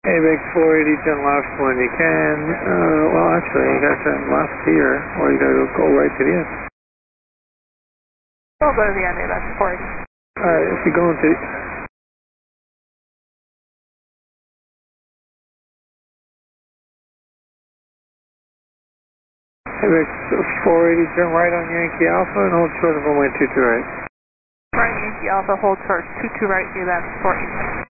ABEX 480, turn left when you can. Well, actually, you got to turn left here, or you got to go right to the end. We'll go to the end, ABEX 480. Alright, if you're going to... ABEX 480, turn right on Yankee Alpha and hold short of runway 22 right. Right, Yankee Alpha, hold short, 22 right, ABEX 480.